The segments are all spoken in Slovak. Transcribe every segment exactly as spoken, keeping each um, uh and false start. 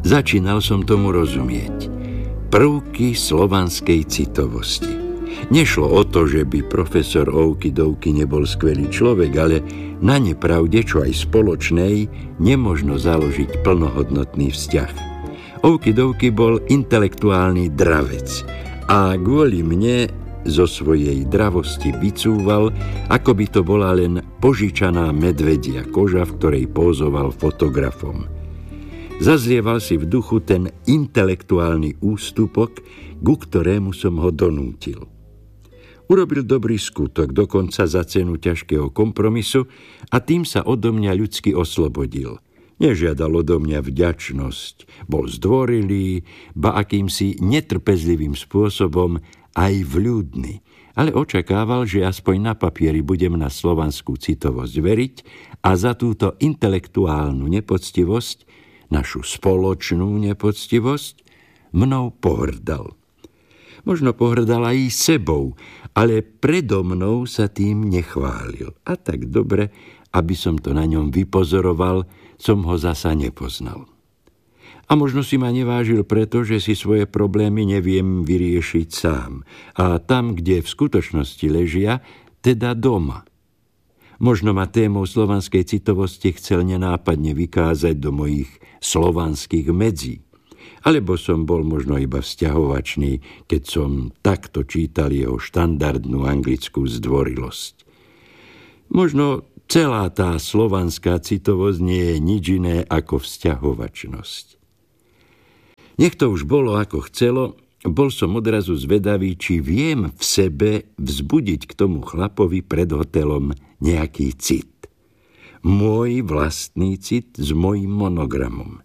Začínal som tomu rozumieť. Prvky slovanskej citovosti. Nešlo o to, že by profesor Oukidovky nebol skvelý človek, ale na nepravde, čo aj spoločnej, nemožno založiť plnohodnotný vzťah. Oukidovky bol intelektuálny dravec a kvôli mne zo svojej dravosti vycúval, ako by to bola len požičaná medvedia koža, v ktorej pózoval fotografom. Zazlieval si v duchu ten intelektuálny ústupok, ku ktorému som ho donútil. Urobil dobrý skutok, dokonca za cenu ťažkého kompromisu, a tým sa odo mňa ľudsky oslobodil. Nežiadal odo mňa vďačnosť, bol zdvorilý, ba akýmsi netrpezlivým spôsobom aj vľúdny, ale očakával, že aspoň na papieri budem na slovanskú citovosť veriť a za túto intelektuálnu nepoctivosť, našu spoločnú nepoctivosť, mnou pohrdal. Možno pohrdal aj sebou, ale predo mnou sa tým nechválil. A tak dobre, aby som to na ňom vypozoroval, som ho zasa nepoznal. A možno si ma nevážil preto, že si svoje problémy neviem vyriešiť sám. A tam, kde v skutočnosti ležia, teda doma. Možno ma témou slovanskej citovosti chcel nenápadne vykázať do mojich slovanských medzí. Alebo som bol možno iba vzťahovačný, keď som takto čítal jeho štandardnú anglickú zdvorilosť. Možno celá tá slovanská citovosť nie je nič iné ako vzťahovačnosť. Nech to už bolo ako chcelo, bol som odrazu zvedavý, či viem v sebe vzbudiť k tomu chlapovi pred hotelom nejaký cit. Môj vlastný cit s mojím monogramom.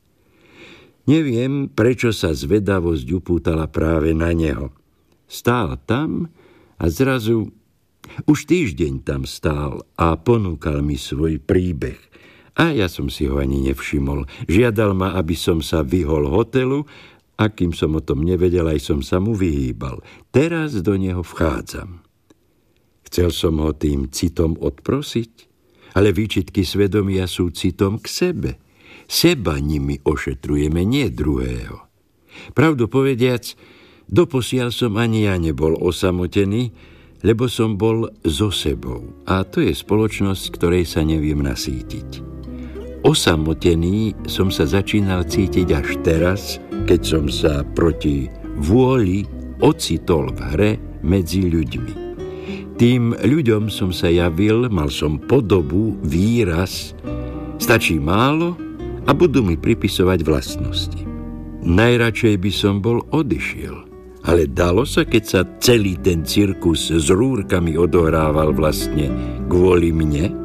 Neviem, prečo sa zvedavosť upútala práve na neho. Stál tam a zrazu, už týždeň tam stál a ponúkal mi svoj príbeh. A ja som si ho ani nevšimol. Žiadal ma, aby som sa vyhol hotelu, a kým som o tom nevedel, aj som sa mu vyhýbal. Teraz do neho vchádzam. Chcel som ho tým citom odprosiť, ale výčitky svedomia sú citom k sebe. Seba nimi ošetrujeme, nie druhého. Pravdu povediac, doposiaľ som ani ja nebol osamotený, lebo som bol so sebou. A to je spoločnosť, ktorej sa neviem nasýtiť. Osamotený som sa začínal cítiť až teraz, keď som sa proti vôli ocitol v hre medzi ľuďmi. Tým ľuďom som sa javil, mal som podobu, výraz, stačí málo a budú mi pripisovať vlastnosti. Najradšej by som bol odišiel, ale dalo sa, keď sa celý ten cirkus s rúrkami odohrával vlastne kvôli mne?